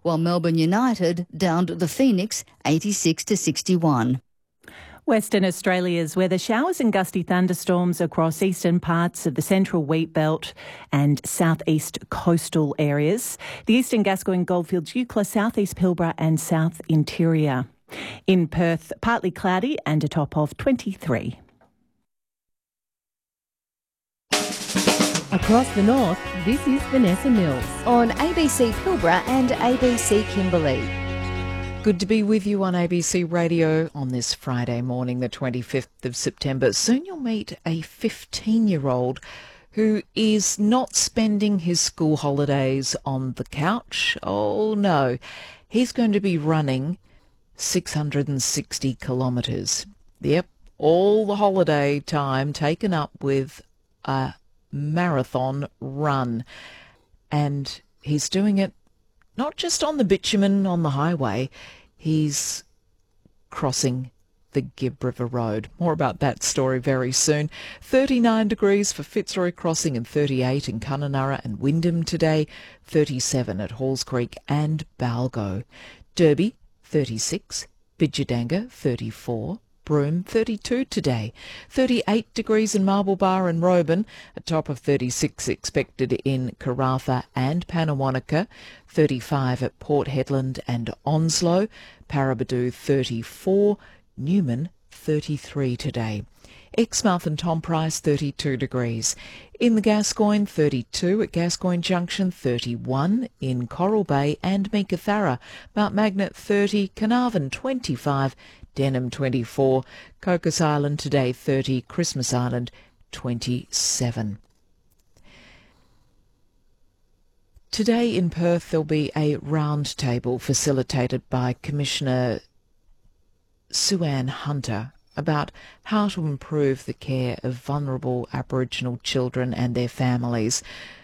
while Melbourne United downed the Phoenix 86-61. Western Australia's weather: showers and gusty thunderstorms across eastern parts of the central wheat belt and southeast coastal areas. The eastern Gascoyne, Goldfields, Eucla, southeast Pilbara and south interior. In Perth, partly cloudy and a top of 23. Across the north, this is Vanessa Mills on ABC Pilbara and ABC Kimberley. Good to be with you on ABC Radio on this Friday morning, the 25th of September. Soon you'll meet a 15-year-old who is not spending his school holidays on the couch. Oh, no. He's going to be running 660 kilometres. Yep, all the holiday time taken up with a marathon run. And he's doing it not just on the bitumen on the highway, he's crossing the Gibb River Road. More about that story very soon. 39 degrees for Fitzroy Crossing and 38 in Kununurra and Wyndham today, 37 at Halls Creek and Balgo. Derby, 36, Bidjadanga, 34, Broome, 32 today, 38 degrees in Marble Bar and Roban, a top of 36 expected in Karratha and Pannawonica, 35 at Port Hedland and Onslow, Paraburdoo 34, Newman 33 today. Exmouth and Tom Price 32 degrees. In the Gascoyne, 32 at Gascoyne Junction, 31 in Coral Bay and Meekatharra, Mount Magnet 30, Carnarvon 25, Denham 24, Cocos Island today 30, Christmas Island 27. Today in Perth there'll be a round table facilitated by Commissioner Sue-Ann Hunter about how to improve the care of vulnerable Aboriginal children and their families.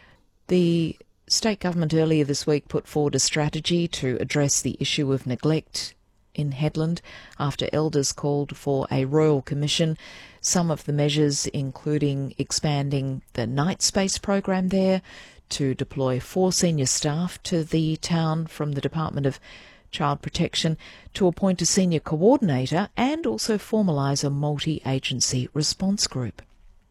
The state government earlier this week put forward a strategy to address the issue of neglect in Hedland after elders called for a royal commission. Some of the measures including expanding the night space program there, to deploy 4 senior staff to the town from the Department of Child Protection, to appoint a senior coordinator and also formalise a multi-agency response group.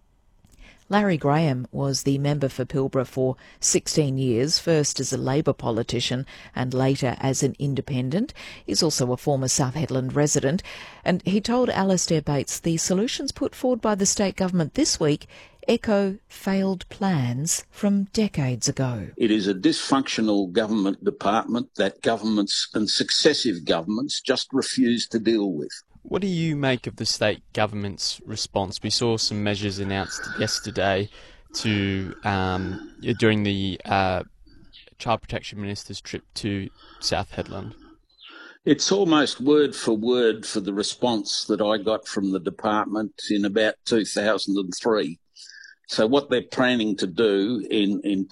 Larry Graham was the member for Pilbara for 16 years, first as a Labor politician and later as an independent. He's also a former South Hedland resident, and he told Alastair Bates the solutions put forward by the state government this week echo failed plans from decades ago. It is a dysfunctional government department that governments and successive governments just refuse to deal with. What do you make of the state government's response? We saw some measures announced yesterday to during the Child Protection Minister's trip to South Hedland. It's almost word for the response that I got from the department in about 2003. So what they're planning to do in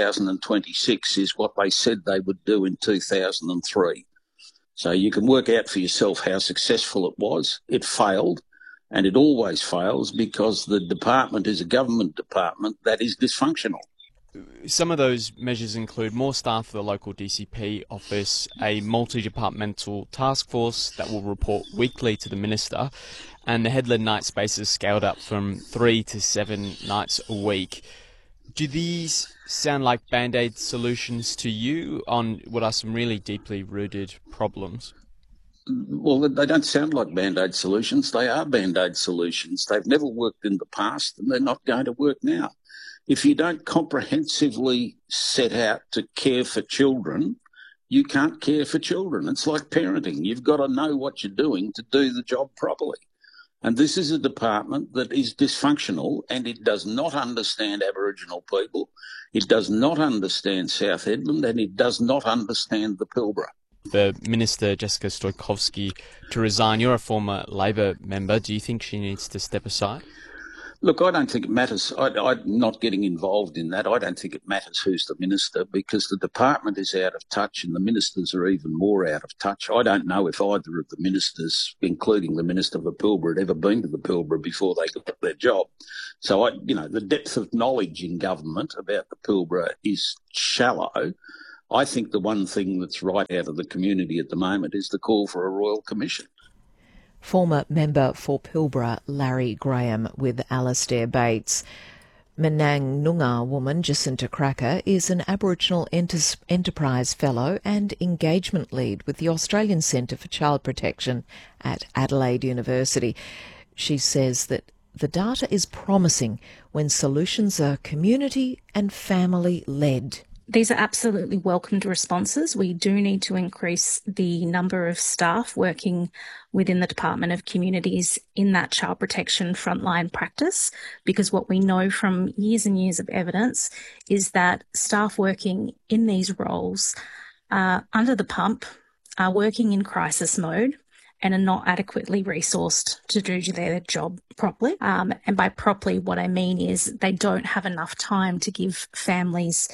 2026 is what they said they would do in 2003. So you can work out for yourself how successful it was. It failed, and it always fails because the department is a government department that is dysfunctional. Some of those measures include more staff for the local DCP office, a multi-departmental task force that will report weekly to the Minister, and the Hedland night spaces scaled up from 3 to 7 nights a week. Do these sound like Band-Aid solutions to you on what are some really deeply rooted problems? Well, they don't sound like Band-Aid solutions. They are Band-Aid solutions. They've never worked in the past, and they're not going to work now. If you don't comprehensively set out to care for children, you can't care for children. It's like parenting. You've got to know what you're doing to do the job properly. And this is a department that is dysfunctional, and it does not understand Aboriginal people. It does not understand South Hedland, and it does not understand the Pilbara. The Minister, Jessica Stoikovsky, to resign. You're a former Labor member. Do you think she needs to step aside? Look, I don't think it matters. I'm not getting involved in that. I don't think it matters who's the minister because the department is out of touch and the ministers are even more out of touch. I don't know if either of the ministers, including the Minister for Pilbara, had ever been to the Pilbara before they got their job. So, the depth of knowledge in government about the Pilbara is shallow. I think the one thing that's right out of the community at the moment is the call for a Royal Commission. Former member for Pilbara, Larry Graham, with Alastair Bates. Menang Noongar woman Jacinta Cracker is an Aboriginal Enterprise Fellow and Engagement Lead with the Australian Centre for Child Protection at Adelaide University. She says that the data is promising when solutions are community and family-led. These are absolutely welcomed responses. We do need to increase the number of staff working within the Department of Communities in that child protection frontline practice, because what we know from years and years of evidence is that staff working in these roles under the pump are working in crisis mode and are not adequately resourced to do their job properly. And by properly, what I mean is they don't have enough time to give families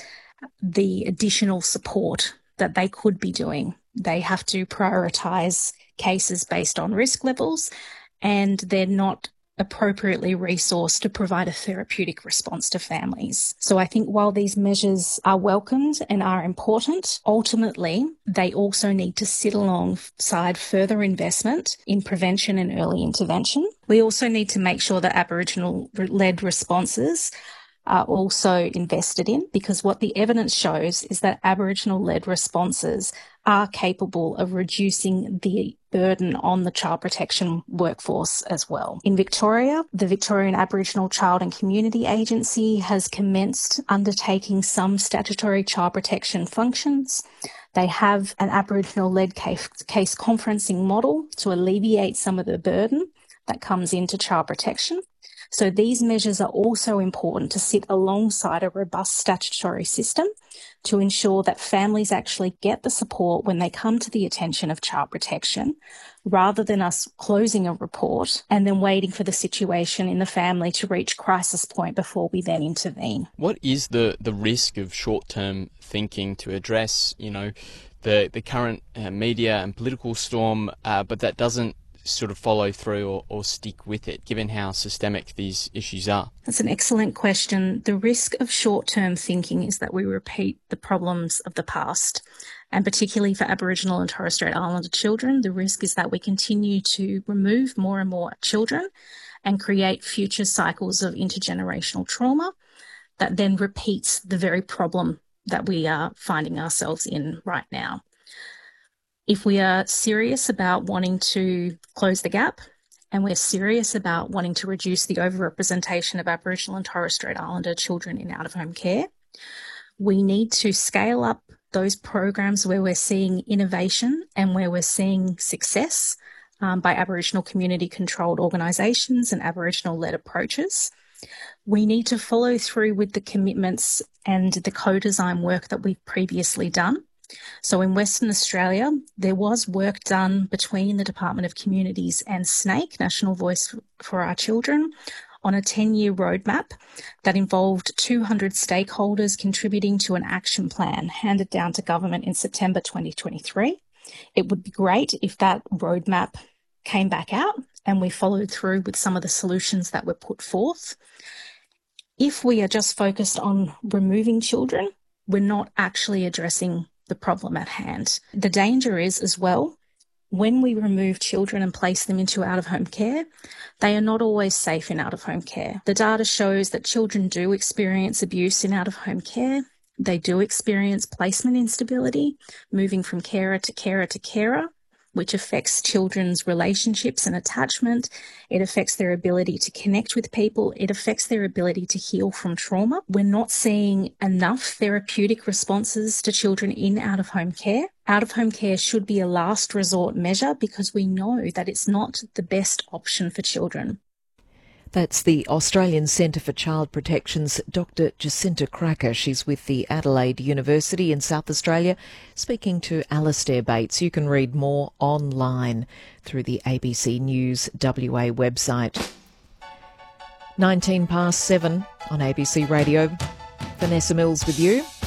the additional support that they could be doing. They have to prioritise cases based on risk levels, and they're not appropriately resourced to provide a therapeutic response to families. So I think while these measures are welcomed and are important, ultimately they also need to sit alongside further investment in prevention and early intervention. We also need to make sure that Aboriginal-led responses are also invested in, because what the evidence shows is that Aboriginal-led responses are capable of reducing the burden on the child protection workforce as well. In Victoria, the Victorian Aboriginal Child and Community Agency has commenced undertaking some statutory child protection functions. They have an Aboriginal-led case conferencing model to alleviate some of the burden that comes into child protection. So these measures are also important to sit alongside a robust statutory system to ensure that families actually get the support when they come to the attention of child protection, rather than us closing a report and then waiting for the situation in the family to reach crisis point before we then intervene. What is the risk of short-term thinking to address, the current media and political storm, but that doesn't sort of follow through or stick with it, given how systemic these issues are? That's an excellent question. The risk of short-term thinking is that we repeat the problems of the past, and particularly for Aboriginal and Torres Strait Islander children, the risk is that we continue to remove more and more children and create future cycles of intergenerational trauma that then repeats the very problem that we are finding ourselves in right now. If we are serious about wanting to close the gap, and we're serious about wanting to reduce the overrepresentation of Aboriginal and Torres Strait Islander children in out-of-home care, we need to scale up those programs where we're seeing innovation and where we're seeing success by Aboriginal community-controlled organisations and Aboriginal-led approaches. We need to follow through with the commitments and the co-design work that we've previously done. So in Western Australia, there was work done between the Department of Communities and SNAIC, National Voice for Our Children, on a 10-year roadmap that involved 200 stakeholders contributing to an action plan handed down to government in September 2023. It would be great if that roadmap came back out and we followed through with some of the solutions that were put forth. If we are just focused on removing children, we're not actually addressing the problem at hand. The danger is as well, when we remove children and place them into out-of-home care, they are not always safe in out-of-home care. The data shows that children do experience abuse in out-of-home care. They do experience placement instability, moving from carer to carer to carer, which affects children's relationships and attachment. It affects their ability to connect with people. It affects their ability to heal from trauma. We're not seeing enough therapeutic responses to children in out-of-home care. Out-of-home care should be a last resort measure because we know that it's not the best option for children. That's the Australian Centre for Child Protection's Dr. Jacinta Cracker. She's with the Adelaide University in South Australia, speaking to Alastair Bates. You can read more online through the ABC News WA website. 7:19 on ABC Radio. Vanessa Mills with you.